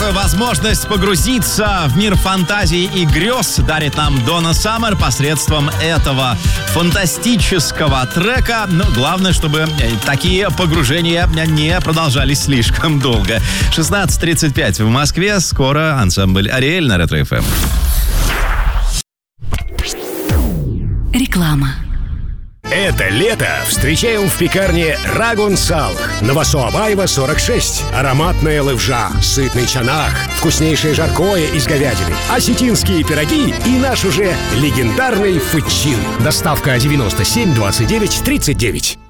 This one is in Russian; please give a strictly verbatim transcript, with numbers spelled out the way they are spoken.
такую возможность погрузиться в мир фантазий и грез дарит нам Донна Саммер посредством этого фантастического трека. Но главное, чтобы такие погружения не продолжались слишком долго. шестнадцать тридцать пять в Москве. Скоро ансамбль «Ариэль» на Ретро эф эм. Реклама. Это лето встречаем в пекарне Рагун Сал. Новосоабаева, сорок шесть. Ароматная левжа, сытный чанах, вкуснейшее жаркое из говядины, осетинские пироги и наш уже легендарный фычин. Доставка девяносто семь двадцать девять тридцать девять.